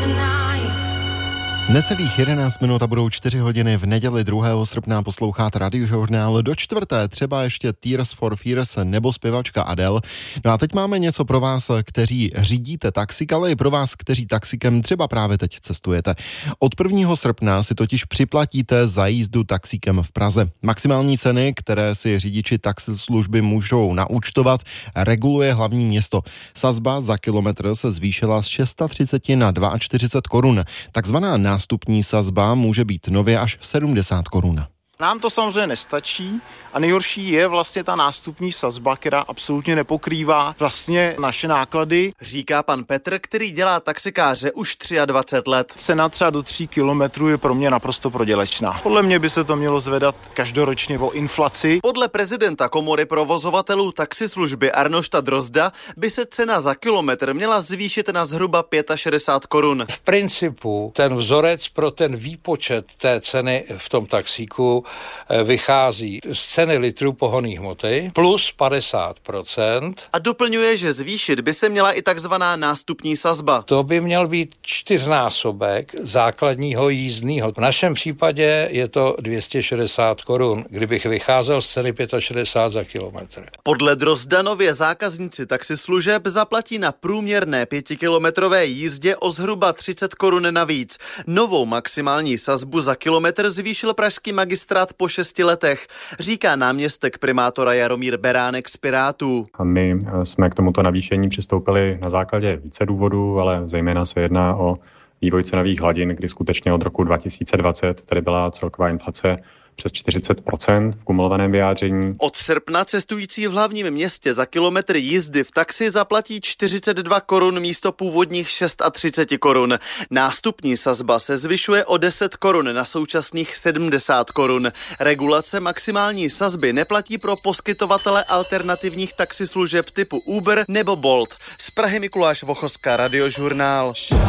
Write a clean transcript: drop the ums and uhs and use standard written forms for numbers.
Necelých 11 minut a budou 4 hodiny v neděli 2. srpna poslouchat Radiožurnál. Do čtvrté třeba ještě Tears for Fears nebo zpěvačka Adele. No a teď máme něco pro vás, kteří řídíte taxík, ale i pro vás, kteří taxíkem třeba právě teď cestujete. Od 1. srpna si totiž připlatíte za jízdu taxíkem v Praze. Maximální ceny, které si řidiči taxislužby můžou naúčtovat, reguluje hlavní město. Sazba za kilometr se zvýšila z 630 na 42 korun. Takzvaná nástupní sazba může být nově až 70 korun. Nám to samozřejmě nestačí a nejhorší je vlastně ta nástupní sazba, která absolutně nepokrývá vlastně naše náklady. Říká pan Petr, který dělá taxikáře už 23 let. Cena třeba do 3 kilometrů je pro mě naprosto prodělečná. Podle mě by se to mělo zvedat každoročně o inflaci. Podle prezidenta komory provozovatelů taxislužby Arnošta Drozda by se cena za kilometr měla zvýšit na zhruba 65 korun. V principu ten vzorec pro ten výpočet té ceny v tom taxíku vychází z ceny litrů pohonných hmoty plus 50%. A doplňuje, že zvýšit by se měla i takzvaná nástupní sazba. To by měl být 4násobek základního jízdního. V našem případě je to 260 korun, kdybych vycházel z ceny 65 za kilometr. Podle Drozda nově zákazníci taxislužeb zaplatí na průměrné 5kilometrové jízdě o zhruba 30 korun navíc. Novou maximální sazbu za kilometr zvýšil pražský magistrát po 6 letech, říká náměstek primátora Jaromír Beránek z Pirátů. A my jsme k tomuto navýšení přistoupili na základě více důvodů, ale zejména se jedná o vývoj cenových hladin, kdy skutečně od roku 2020 tady byla celková inflace přes 40% v kumulovaném vyjádření. Od srpna cestující v hlavním městě za kilometr jízdy v taxi zaplatí 42 korun místo původních 36 korun. Nástupní sazba se zvyšuje o 10 korun na současných 70 korun. Regulace maximální sazby neplatí pro poskytovatele alternativních taxislužeb typu Uber nebo Bolt. Z Prahy Mikuláš Vochoska, Radiožurnál.